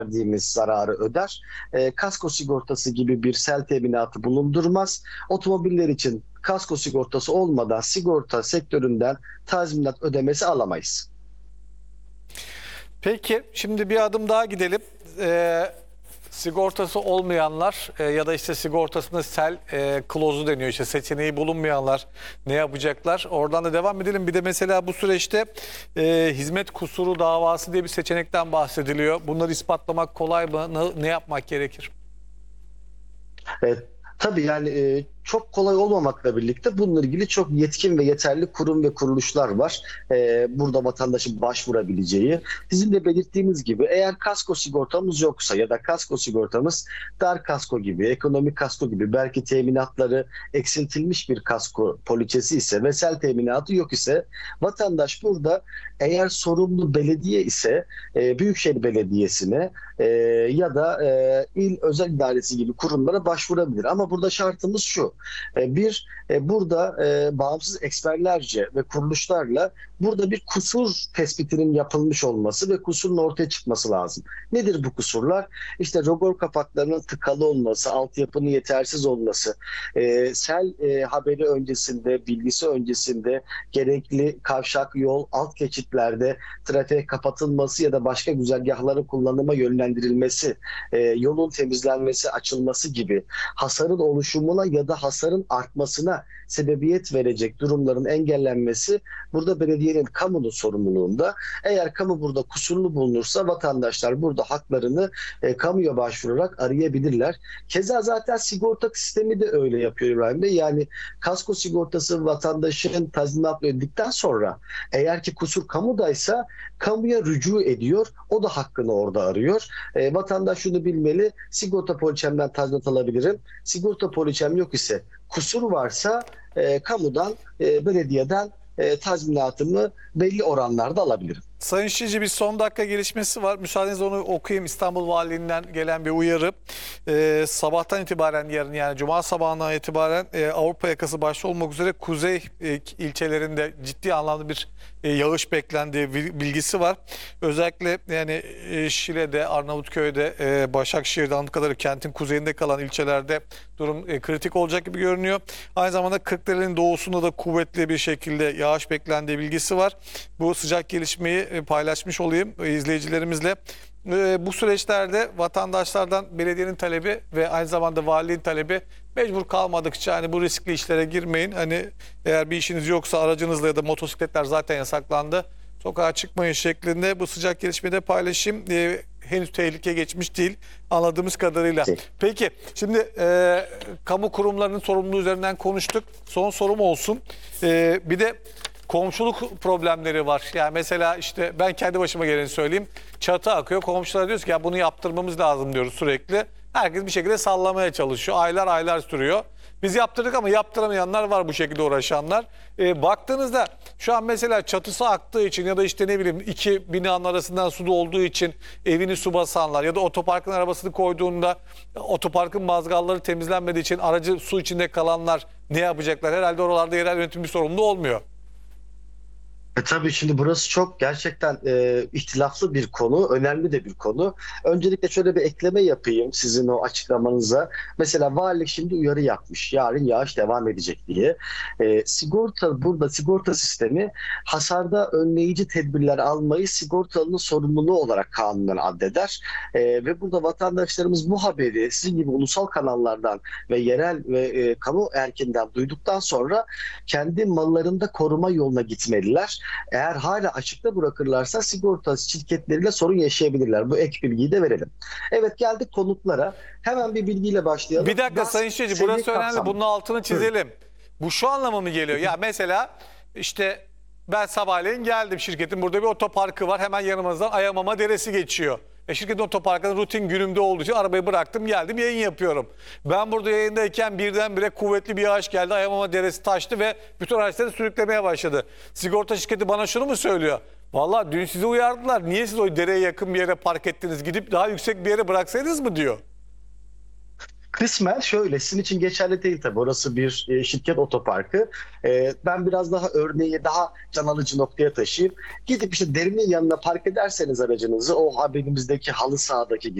verdiğimiz zararı öder. Kasko sigortası gibi bir sel teminatı bulundurmaz. Otomobiller için kasko sigortası olmadan sigorta sektöründen tazminat ödemesi alamayız. Peki şimdi bir adım daha gidelim. Sigortası olmayanlar ya da işte sigortasında sel klozu deniyor, işte seçeneği bulunmayanlar ne yapacaklar? Oradan da devam edelim. Bir de mesela bu süreçte hizmet kusuru davası diye bir seçenekten bahsediliyor. Bunları ispatlamak kolay mı? Ne yapmak gerekir? Evet. Tabii yani çok kolay olmamakla birlikte bununla ilgili çok yetkin ve yeterli kurum ve kuruluşlar var. Burada vatandaşın başvurabileceği. Sizin de belirttiğiniz gibi eğer kasko sigortamız yoksa ya da kasko sigortamız dar kasko gibi, ekonomik kasko gibi belki teminatları eksiltilmiş bir kasko poliçesi ise ve sel teminatı yok ise vatandaş burada eğer sorumlu belediye ise Büyükşehir Belediyesi'ne ya da il özel idaresi gibi kurumlara başvurabilir. Ama burada şartımız şu. Burada bağımsız eksperlerce ve kuruluşlarla burada bir kusur tespitinin yapılmış olması ve kusurun ortaya çıkması lazım. Nedir bu kusurlar? İşte rogor kapaklarının tıkalı olması, altyapının yetersiz olması, sel haberi öncesinde, bilgisi öncesinde gerekli kavşak, yol, alt geçitlerde trafiğe kapatılması ya da başka güzergahların kullanıma yönlendirilmesi, yolun temizlenmesi, açılması gibi hasarın oluşumuna ya da hasarın artmasına sebebiyet verecek durumların engellenmesi burada belediyenin, kamunun sorumluluğunda. Eğer kamu burada kusurlu bulunursa vatandaşlar burada haklarını kamuya başvurarak arayabilirler. Keza zaten sigorta sistemi de öyle yapıyor İbrahim Bey. Yani kasko sigortası vatandaşın tazminat ödedikten sonra eğer ki kusur kamudaysa kamuya rücu ediyor. O da hakkını orada arıyor. Vatandaş şunu bilmeli. Sigorta poliçemden tazminat alabilirim. Sigorta poliçem yok ise kusur varsa kamudan, belediyeden tazminatımı belli oranlarda alabilirim. Sayın Şici, bir son dakika gelişmesi var. Müsaadenizle onu okuyayım. İstanbul Valiliğinden gelen bir uyarı. Sabahtan itibaren, yarın yani Cuma sabahından itibaren Avrupa yakası başta olmak üzere kuzey ilçelerinde ciddi anlamda bir yağış beklendiği bilgisi var. Özellikle yani Şile'de, Arnavutköy'de, Başakşehir'de, Anıtkabir'de, kentin kuzeyinde kalan ilçelerde durum kritik olacak gibi görünüyor. Aynı zamanda Kırklareli'nin doğusunda da kuvvetli bir şekilde yağış beklendiği bilgisi var. Bu sıcak gelişmeyi paylaşmış olayım izleyicilerimizle. Bu süreçlerde vatandaşlardan belediyenin talebi ve aynı zamanda valiliğin talebi, mecbur kalmadıkça hani bu riskli işlere girmeyin. Hani eğer bir işiniz yoksa aracınızla ya da motosikletler zaten yasaklandı, sokağa çıkmayın şeklinde bu sıcak gelişmeyi de paylaşayım. Henüz tehlike geçmiş değil anladığımız kadarıyla. Peki şimdi kamu kurumlarının sorumluluğu üzerinden konuştuk. Son sorum olsun. Bir de komşuluk problemleri var. Yani mesela işte ben kendi başıma geleni söyleyeyim. Çatı akıyor. Komşulara diyoruz ki ya bunu yaptırmamız lazım diyoruz sürekli. Herkes bir şekilde sallamaya çalışıyor. Aylar sürüyor. Biz yaptırdık ama yaptıramayanlar var, bu şekilde uğraşanlar. Baktığınızda şu an mesela çatısı aktığı için ya da işte ne bileyim iki binanın arasından su olduğu için evini su basanlar ya da otoparkın arabasını koyduğunda otoparkın mazgalları temizlenmediği için aracı su içinde kalanlar ne yapacaklar? Herhalde oralarda yerel yönetim bir sorumlu olmuyor. Tabii şimdi burası çok gerçekten ihtilaflı bir konu, önemli de bir konu. Öncelikle şöyle bir ekleme yapayım sizin o açıklamanıza. Mesela valilik şimdi uyarı yapmış, yarın yağış devam edecek diye. Burada sigorta sistemi hasarda önleyici tedbirler almayı sigortalının sorumluluğu olarak kanundan addeder. Ve burada vatandaşlarımız bu haberi sizin gibi ulusal kanallardan ve yerel ve kamu erkinden duyduktan sonra kendi mallarında koruma yoluna gitmeliler. Eğer hala açıkta bırakırlarsa sigorta şirketleriyle sorun yaşayabilirler. Bu ek bilgiyi de verelim. Evet, geldik konutlara. Hemen bir bilgiyle başlayalım. Bir dakika Sayın Şici, burası önemli. Bunun altını çizelim. Bu şu anlama mı geliyor? Ya mesela işte ben sabahleyin geldim, şirketin burada bir otoparkı var. Hemen yanımızdan Ayamama Deresi geçiyor. Şirketin otoparkının rutin günümde olduğu için arabayı bıraktım, geldim, yayın yapıyorum. Ben burada yayındayken birdenbire kuvvetli bir yağış geldi. Ayamama Deresi taştı ve bütün araçları sürüklemeye başladı. Sigorta şirketi bana şunu mu söylüyor? Vallahi dün sizi uyardılar. Niye siz o dereye yakın bir yere park ettiniz? Gidip daha yüksek bir yere bıraksaydınız mı diyor. Kısmen şöyle, sizin için geçerli değil tabii. Orası bir şirket otoparkı. Ben biraz daha örneği daha can alıcı noktaya taşıyayım. Gidip işte derinin yanına park ederseniz aracınızı, o haberimizdeki halı sahadaki gibi